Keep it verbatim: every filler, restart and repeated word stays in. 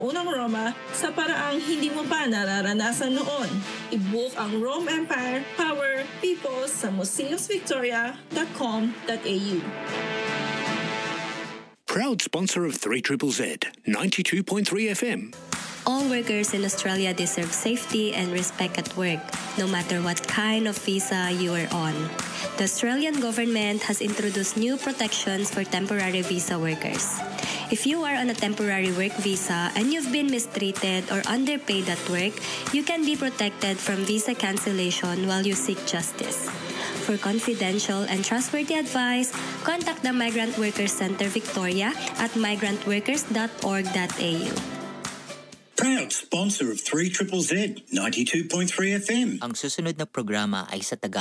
unang Roma sa paraang hindi mo pa nararanasan noon. I-book ang Rome Empire Power People sa museums victoria dot com dot a u. Proud sponsor of three Z Z, ninety-two point three F M. All workers in Australia deserve safety and respect at work, no matter what kind of visa you are on. The Australian government has introduced new protections for temporary visa workers. If you are on a temporary work visa and you've been mistreated or underpaid at work, you can be protected from visa cancellation while you seek justice. For confidential and trustworthy advice, contact the Migrant Workers Center Victoria at migrant workers dot org dot a u. Proud sponsor of three Z Z, ninety-two point three F M. Ang susunod na programa ay sa Tagalog.